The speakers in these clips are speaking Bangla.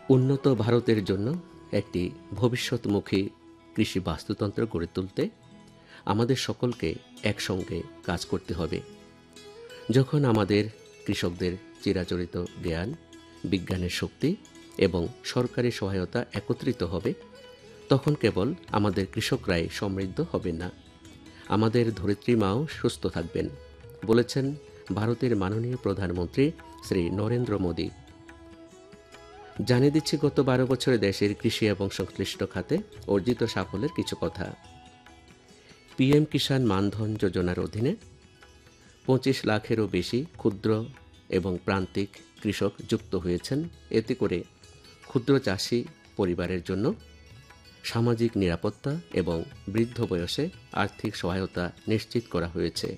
উন্নত ভারতের জন্য একটি ভবিষ্যৎমুখী কৃষি বাস্তুতন্ত্র গড়ে তুলতে আমাদের সকলকে একসঙ্গে কাজ করতে হবে। যখন আমাদের কৃষকদের চিরাচরিত জ্ঞান, বিজ্ঞানের শক্তি এবং সরকারি সহায়তা একত্রিত হবে, তখন কেবল আমাদের কৃষকরাই সমৃদ্ধ হবে না, আমাদের ধরিত্রী মাও সুস্থ থাকবেন, বলেছেন ভারতের মাননীয় প্রধানমন্ত্রী শ্রী নরেন্দ্র মোদী। জানিয়ে দিচ্ছি গত 12 বছরে দেশের কৃষি এবং সংশ্লিষ্ট খাতে অর্জিত সাফল্যের কিছু কথা। পিএম কিষাণ মানধন যোজনার অধীনে 25 লাখেরও বেশি ক্ষুদ্র এবং প্রান্তিক কৃষক যুক্ত হয়েছেন। এতে করে ক্ষুদ্র চাষি পরিবারের জন্য সামাজিক নিরাপত্তা এবং বৃদ্ধ বয়সে আর্থিক সহায়তা নিশ্চিত করা হয়েছে।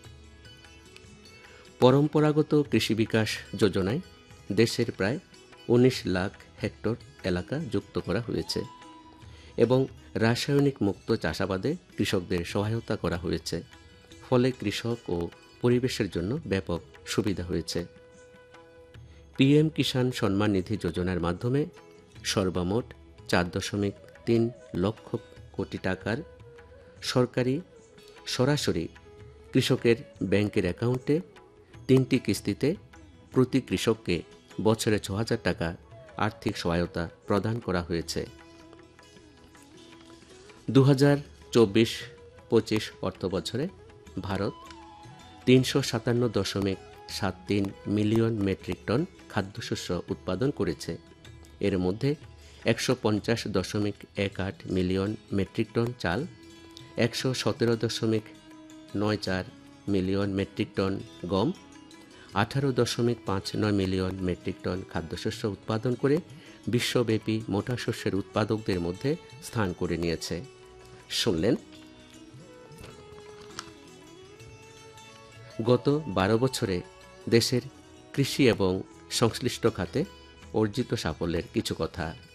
পরম্পরাগত কৃষি বিকাশ যোজনায় দেশের প্রায় 19 লাখ হেক্টর এলাকা যুক্ত করা হয়েছে এবং রাসায়নিক মুক্ত চাষাবাদে কৃষকদের সহায়তা করা হয়েছে। ফলে কৃষক ও পরিবেশের জন্য ব্যাপক সুবিধা হয়েছে। পিএম কিষাণ সম্মান নিধি যোজনার মাধ্যমে সর্বমোট 4.3 লক্ষ কোটি টাকার সরকারি সরাসরি কৃষকের ব্যাংকের অ্যাকাউন্টে 3টি কিস্তিতে প্রতি কৃষককে বছরে 6,000 টাকা আর্থিক সহায়তা প্রদান করা হয়েছে। 2024-25 অর্থবছরে ভারত 357.73 মিলিয়ন মেট্রিক টন খাদ্যশস্য উৎপাদন করেছে। এর মধ্যে 150.18 মিলিয়ন মেট্রিক টন চাল, 117.94 মিলিয়ন মেট্রিক টন গম, 18.59 মিলিয়ন মেট্রিক টন খাদ্যশস্য উৎপাদন করে বিশ্বব্যাপী মোটা শস্যের উৎপাদকদের মধ্যে স্থান করে নিয়েছে। শুনলেন গত 12 বছরে দেশের কৃষি এবং সংশ্লিষ্ট খাতে অর্জিত সাফল্যের কিছু কথা।